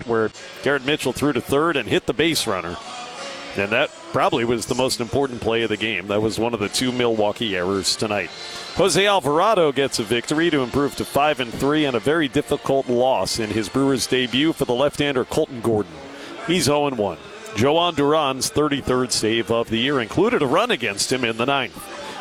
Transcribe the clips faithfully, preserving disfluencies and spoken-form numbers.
where Garrett Mitchell threw to third and hit the base runner. And that probably was the most important play of the game. That was one of the two Milwaukee errors tonight. Jose Alvarado gets a victory to improve to five and three and a very difficult loss in his Brewers debut for the left-hander Colton Gordon. He's oh and one. Joan Duran's thirty-third save of the year included a run against him in the ninth.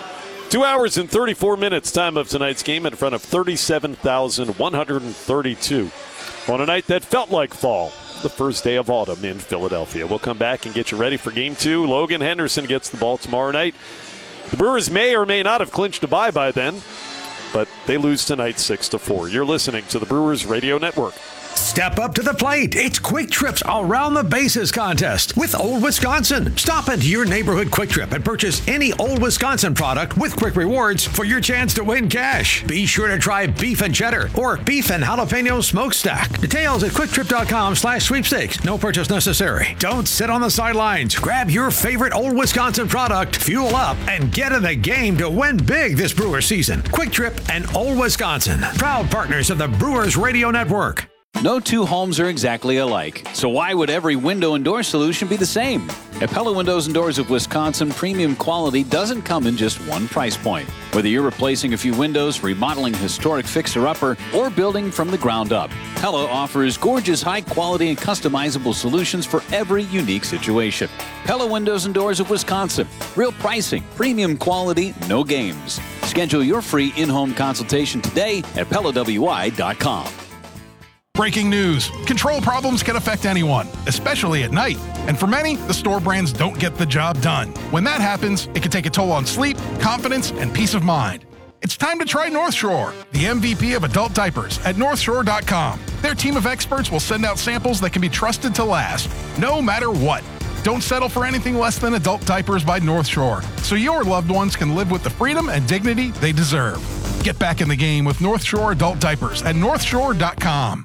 Two hours and thirty-four minutes time of tonight's game in front of thirty-seven thousand one hundred thirty-two on a night that felt like fall. The first day of autumn in Philadelphia. We'll come back and get you ready for game two. Logan Henderson gets the ball tomorrow night. The Brewers may or may not have clinched a bye by then, but they lose tonight six to four. You're listening to the Brewers Radio Network. Step up to the plate. It's Quick Trip's Around the Bases contest with Old Wisconsin. Stop into your neighborhood Quick Trip and purchase any Old Wisconsin product with Quick Rewards for your chance to win cash. Be sure to try beef and cheddar or beef and jalapeno smokestack. Details at quicktrip.com slash sweepstakes. No purchase necessary. Don't sit on the sidelines. Grab your favorite Old Wisconsin product, fuel up, and get in the game to win big this Brewers season. Quick Trip and Old Wisconsin, proud partners of the Brewers Radio Network. No two homes are exactly alike, so why would every window and door solution be the same? At Pella Windows and Doors of Wisconsin, premium quality doesn't come in just one price point. Whether you're replacing a few windows, remodeling a historic fixer-upper, or building from the ground up, Pella offers gorgeous, high-quality, and customizable solutions for every unique situation. Pella Windows and Doors of Wisconsin. Real pricing, premium quality, no games. Schedule your free in-home consultation today at Pella W I dot com. Breaking news. Control problems can affect anyone, especially at night. And for many, the store brands don't get the job done. When that happens, it can take a toll on sleep, confidence, and peace of mind. It's time to try North Shore, the M V P of adult diapers at north shore dot com. Their team of experts will send out samples that can be trusted to last, no matter what. Don't settle for anything less than adult diapers by North Shore, so your loved ones can live with the freedom and dignity they deserve. Get back in the game with North Shore adult diapers at north shore dot com.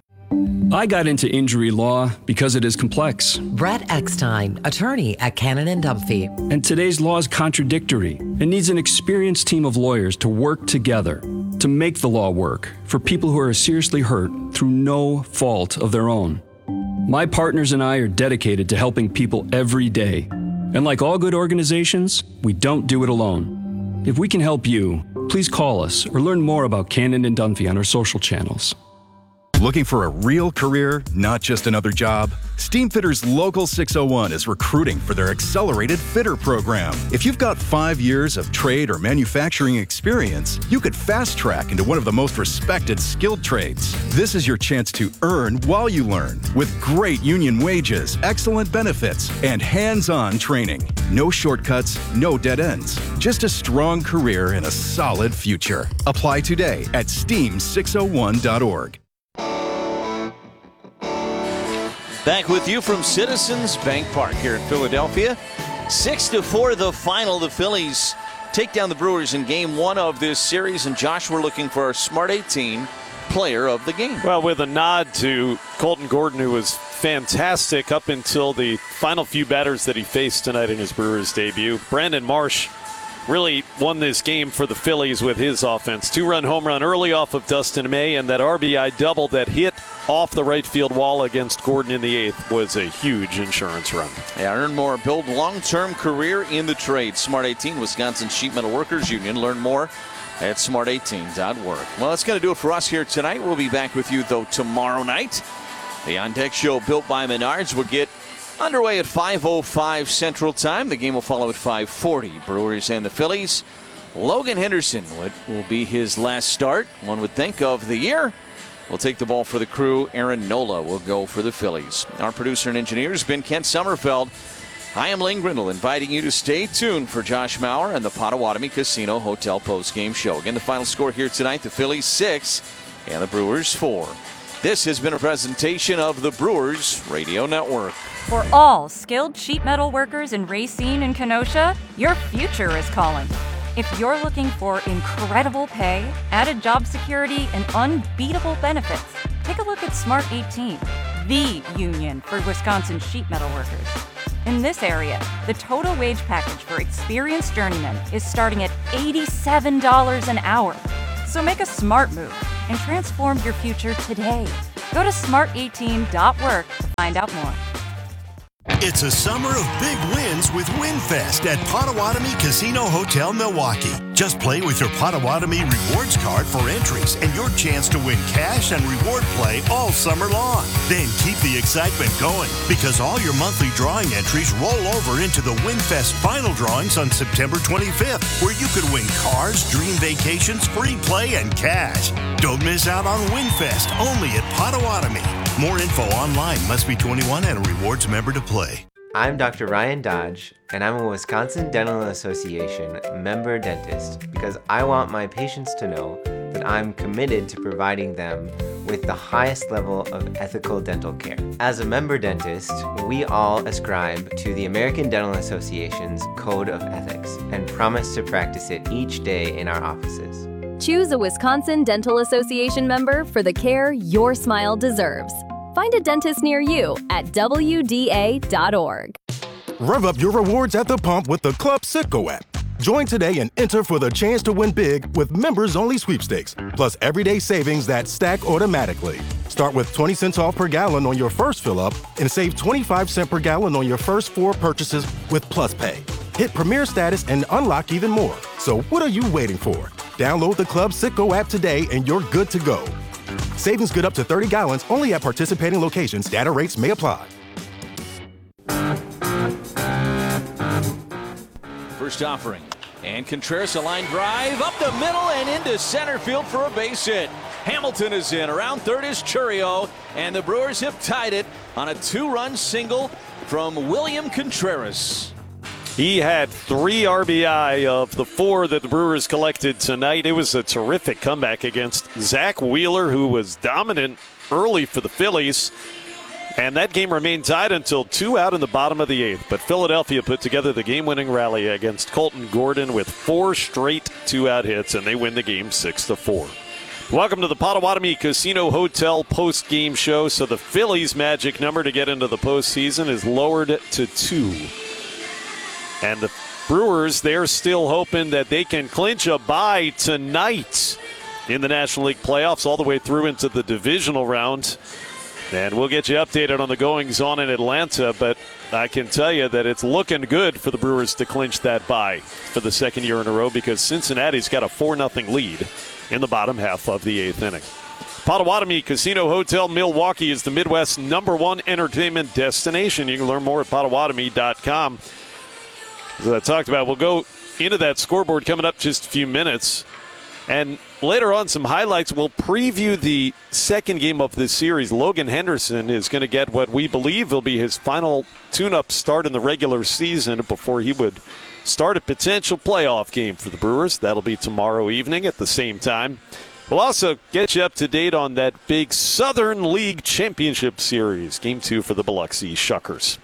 I got into injury law because it is complex. Brett Eckstein, attorney at Cannon and Dunphy. And today's law is contradictory and needs an experienced team of lawyers to work together to make the law work for people who are seriously hurt through no fault of their own. My partners and I are dedicated to helping people every day. And like all good organizations, we don't do it alone. If we can help you, please call us or learn more about Cannon and Dunphy on our social channels. Looking for a real career, not just another job? Steamfitters Local six oh one is recruiting for their Accelerated Fitter program. If you've got five years of trade or manufacturing experience, you could fast track into one of the most respected skilled trades. This is your chance to earn while you learn, with great union wages, excellent benefits, and hands-on training. No shortcuts, no dead ends. Just a strong career and a solid future. Apply today at steam six oh one dot org. Back with you from Citizens Bank Park here in Philadelphia. Six to four the final. The Phillies take down the Brewers in game one of this series. And Josh, we're looking for our Smart eighteen player of the game. Well, with a nod to Colton Gordon, who was fantastic up until the final few batters that he faced tonight in his Brewers debut. Brandon Marsh really won this game for the Phillies with his offense. Two-run home run early off of Dustin May, and that R B I double that hit off the right field wall against Gordon in the eighth was a huge insurance run. Yeah, earn more, build long-term career in the trade. Smart eighteen, Wisconsin Sheet Metal Workers Union. Learn more at smart eighteen dot org. Well, that's going to do it for us here tonight. We'll be back with you, though, tomorrow night. The On Deck Show, built by Menards, will get underway at five oh five Central Time. The game will follow at five forty. Brewers and the Phillies. Logan Henderson will be his last start, one would think, of the year. Will take the ball for the Crew. Aaron Nola will go for the Phillies. Our producer and engineer has been Kent Sommerfeld. I am Lane Grindle, inviting you to stay tuned for Josh Maurer and the Potawatomi Casino Hotel postgame show. Again, the final score here tonight, the Phillies six and the Brewers four. This has been a presentation of the Brewers Radio Network. For all skilled sheet metal workers in Racine and Kenosha, your future is calling. If you're looking for incredible pay, added job security, and unbeatable benefits, take a look at Smart eighteen, the union for Wisconsin sheet metal workers. In this area, the total wage package for experienced journeymen is starting at eighty-seven dollars an hour. So make a smart move and transform your future today. Go to smart eighteen dot work to find out more. It's a summer of big wins with WinFest at Potawatomi Casino Hotel, Milwaukee. Just play with your Potawatomi Rewards card for entries and your chance to win cash and reward play all summer long. Then keep the excitement going because all your monthly drawing entries roll over into the WinFest final drawings on September twenty-fifth, where you could win cars, dream vacations, free play, and cash. Don't miss out on WinFest, only at Potawatomi. More info online. Must be twenty-one and a rewards member to play. I'm Doctor Ryan Dodge, and I'm a Wisconsin Dental Association member dentist because I want my patients to know that I'm committed to providing them with the highest level of ethical dental care. As a member dentist, we all ascribe to the American Dental Association's Code of Ethics and promise to practice it each day in our offices. Choose a Wisconsin Dental Association member for the care your smile deserves. Find a dentist near you at W D A dot org. Rev up your rewards at the pump with the Club Citgo app. Join today and enter for the chance to win big with members-only sweepstakes, plus everyday savings that stack automatically. Start with twenty cents off per gallon on your first fill-up and save twenty-five cents per gallon on your first four purchases with Plus Pay. Hit Premier status and unlock even more. So what are you waiting for? Download the Club Citgo app today and you're good to go. Savings good up to thirty gallons only at participating locations. Data rates may apply. First offering. And Contreras a line drive up the middle and into center field for a base hit. Hamilton is in. Around third is Chourio. And the Brewers have tied it on a two-run single from William Contreras. He had three R B I of the four that the Brewers collected tonight. It was a terrific comeback against Zach Wheeler, who was dominant early for the Phillies. And that game remained tied until two out in the bottom of the eighth. But Philadelphia put together the game-winning rally against Colton Gordon with four straight two-out hits, and they win the game six to four. Welcome to the Potawatomi Casino Hotel post-game show. So the Phillies' magic number to get into the postseason is lowered to two. And the Brewers, they're still hoping that they can clinch a bye tonight in the National League playoffs all the way through into the divisional round. And we'll get you updated on the goings-on in Atlanta, but I can tell you that it's looking good for the Brewers to clinch that bye for the second year in a row because Cincinnati's got a four nothing lead in the bottom half of the eighth inning. Potawatomi Casino Hotel Milwaukee is the Midwest's number one entertainment destination. You can learn more at potawatomi dot com. As I talked about, we'll go into that scoreboard coming up just a few minutes. And later on, some highlights. We'll preview the second game of this series. Logan Henderson is going to get what we believe will be his final tune-up start in the regular season before he would start a potential playoff game for the Brewers. That'll be tomorrow evening at the same time. We'll also get you up to date on that big Southern League Championship Series, Game two for the Biloxi Shuckers.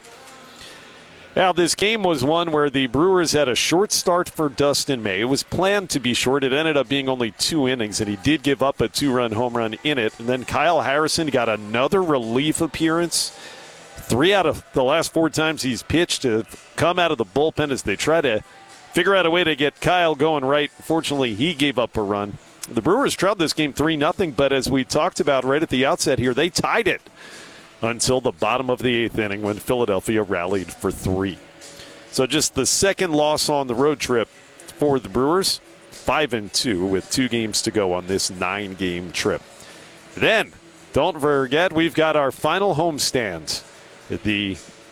Now, this game was one where the Brewers had a short start for Dustin May. It was planned to be short. It ended up being only two innings, and he did give up a two-run home run in it. And then Kyle Harrison got another relief appearance. Three out of the last four times he's pitched to come out of the bullpen as they try to figure out a way to get Kyle going right. Fortunately, he gave up a run. The Brewers trailed this game three nothing, but as we talked about right at the outset here, they tied it until the bottom of the eighth inning when Philadelphia rallied for three. So just the second loss on the road trip for the Brewers, five and two with two games to go on this nine-game trip. Then, don't forget, we've got our final homestand. The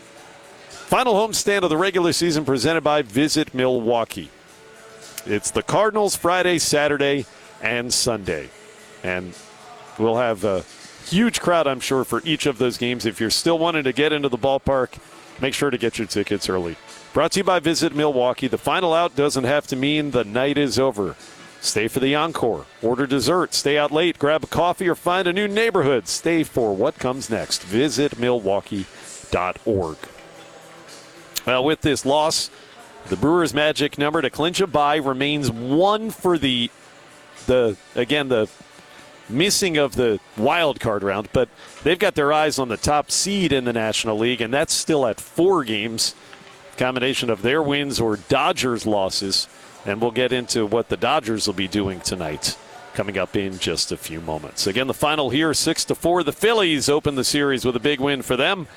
final homestand of the regular season presented by Visit Milwaukee. It's the Cardinals Friday, Saturday, and Sunday. And we'll have a huge crowd, I'm sure, for each of those games. If you're still wanting to get into the ballpark, make sure to get your tickets early. Brought to you by Visit Milwaukee. The final out doesn't have to mean the night is over. Stay for the encore. Order dessert. Stay out late. Grab a coffee or find a new neighborhood. Stay for what comes next. Visit Milwaukee dot org. Well, with this loss, the Brewers' magic number to clinch a bye remains one for the, the again, the missing of the wild card round, but they've got their eyes on the top seed in the National League, and that's still at four games. Combination of their wins or Dodgers losses, and we'll get into what the Dodgers will be doing tonight coming up in just a few moments. Again, the final here, six to four. The Phillies open the series with a big win for them.